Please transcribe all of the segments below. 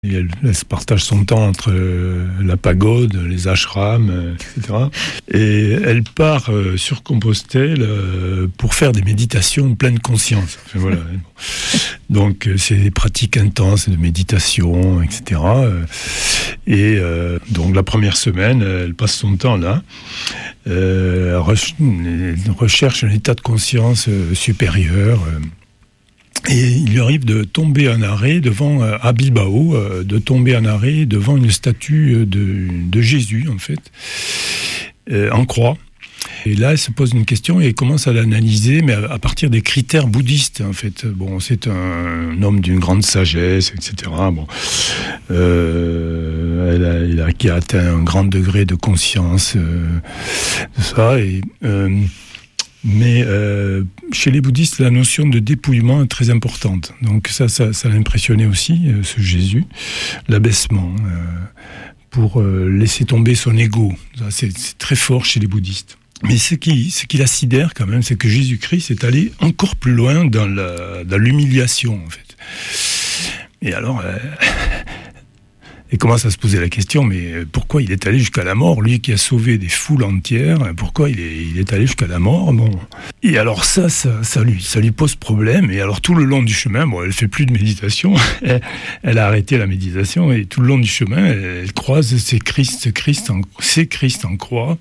Et elle se partage son temps entre la pagode, les ashrams, etc. Et elle part sur Compostelle pour faire des méditations en pleine conscience. Enfin, voilà. Donc c'est des pratiques intenses de méditation, etc. Et donc la première semaine, elle passe son temps là. Recherche un état de conscience supérieur. Et il lui arrive de tomber en arrêt à Bilbao, de tomber en arrêt devant une statue de Jésus, en fait, en croix. Et là, elle se pose une question et elle commence à l'analyser, mais à partir des critères bouddhistes, en fait. Bon, c'est un homme d'une grande sagesse, etc. Bon, qui a atteint un grand degré de conscience de ça. Mais chez les bouddhistes, la notion de dépouillement est très importante. Donc ça l'impressionnait aussi, ce Jésus, l'abaissement, pour laisser tomber son ego. Ça, c'est très fort chez les bouddhistes. Mais ce qui la sidère quand même, c'est que Jésus-Christ est allé encore plus loin dans l'humiliation, en fait. Et alors... Et commence à se poser la question, mais pourquoi il est allé jusqu'à la mort, lui qui a sauvé des foules entières, pourquoi il est allé jusqu'à la mort, bon. Et alors ça lui pose problème, et alors tout le long du chemin, bon, elle fait plus de méditation, elle a arrêté la méditation, et tout le long du chemin, elle croise ces Christ en croix,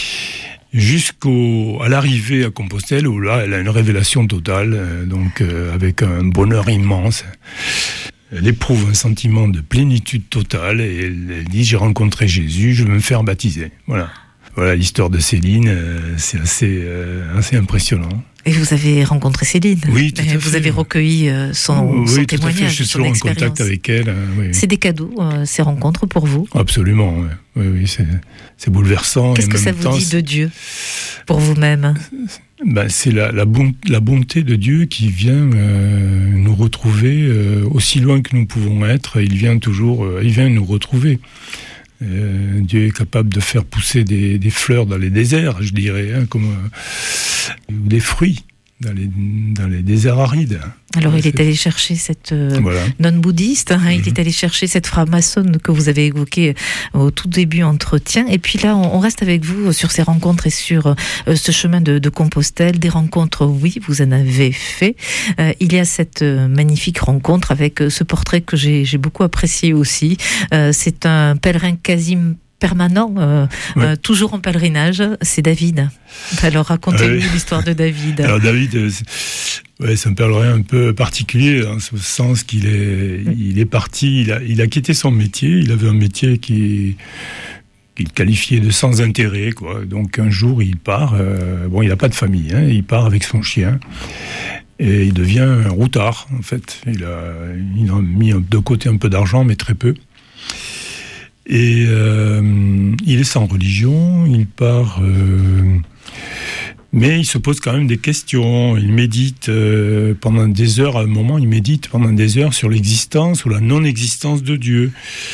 à l'arrivée à Compostelle, où là, elle a une révélation totale, avec un bonheur immense. Elle éprouve un sentiment de plénitude totale et elle dit « J'ai rencontré Jésus, je veux me faire baptiser ». Voilà l'histoire de Céline, c'est assez impressionnant. Et vous avez rencontré Céline. Oui, tout à fait. Vous avez recueilli son témoignage. Oui, tout à fait. Je suis toujours en contact avec elle. Oui. C'est des cadeaux, ces rencontres pour vous? Absolument, oui, c'est bouleversant. Qu'est-ce que ça vous dit de Dieu, pour vous-même? C'est la bonté de Dieu qui vient nous retrouver aussi loin que nous pouvons être. Il vient nous retrouver. Dieu est capable de faire pousser des fleurs dans les déserts, je dirais, comme des fruits dans les déserts arides. Alors il est allé chercher cette non-bouddhiste, il est allé chercher cette franc-maçonne que vous avez évoquée au tout début entretien, et puis là on reste avec vous sur ces rencontres et sur ce chemin de Compostelle, des rencontres, oui, vous en avez fait. Il y a cette magnifique rencontre avec ce portrait que j'ai beaucoup apprécié aussi. C'est un pèlerin quasi permanent, toujours en pèlerinage, c'est David. Alors racontez-nous l'histoire de David. Alors David, c'est un pèlerin un peu particulier, en ce sens qu'il est parti, il a quitté son métier, il avait un métier qu'il qualifiait de sans intérêt, quoi. Donc un jour il part, il n'a pas de famille, il part avec son chien. Et il devient un routard, en fait. Il a mis de côté un peu d'argent, mais très peu. Et il est sans religion, il part, mais il se pose quand même des questions. Il médite pendant des heures, à un moment, il médite pendant des heures sur l'existence ou la non-existence de Dieu.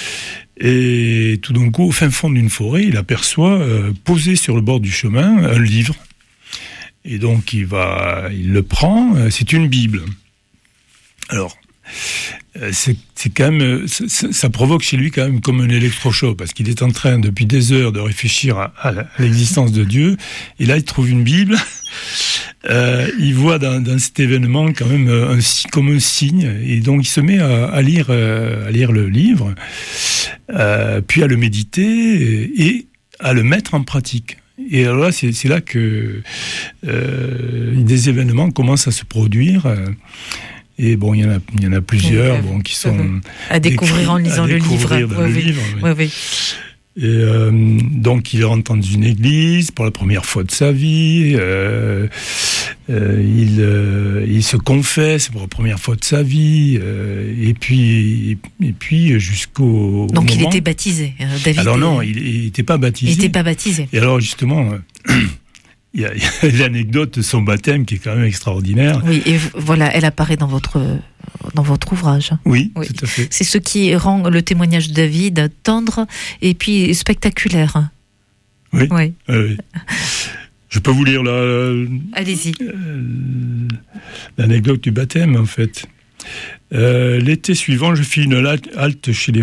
Et tout d'un coup, au fin fond d'une forêt, il aperçoit, posé sur le bord du chemin, un livre. Et donc, il le prend, c'est une Bible. Alors, c'est quand même, ça provoque chez lui quand même comme un électrochoc, parce qu'il est en train depuis des heures de réfléchir à l'existence de Dieu, et là il trouve une Bible, il voit dans cet événement quand même comme un signe, et donc il se met à lire le livre, puis à le méditer et à le mettre en pratique. Et alors là, c'est là que des événements commencent à se produire. Et bon, il y en a plusieurs qui sont à découvrir en lisant le livre. Oui. Et donc il rentre dans une église pour la première fois de sa vie. Il se confesse pour la première fois de sa vie. Et puis jusqu'au donc moment... il était baptisé, David. Alors non, il n'était pas baptisé. Il n'était pas baptisé. Et alors justement. Il y a l'anecdote de son baptême qui est quand même extraordinaire. Oui, et voilà, elle apparaît dans votre ouvrage. Oui, tout à fait. C'est ce qui rend le témoignage de David tendre et puis spectaculaire. Oui. Je peux vous lire Allez-y. L'anecdote du baptême, en fait. L'été suivant, je fis une halte chez les